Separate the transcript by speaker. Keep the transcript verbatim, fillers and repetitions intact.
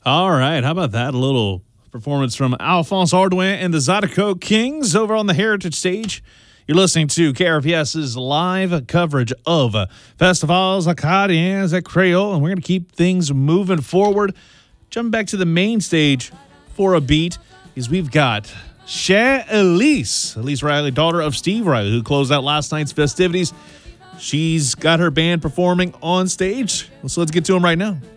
Speaker 1: All right. How about that? A little performance from Alphonse Ardouin and the Zydeco Kings over on the Heritage stage. You're listening to KRPS's live coverage of Festivals Acadiens at Creole, and we're going to keep things moving forward. Jumping back to the main stage for a beat is we've got Cher Elise, Elise Riley, daughter of Steve Riley, who closed out last night's festivities. She's got her band performing on stage, so let's get to them right now.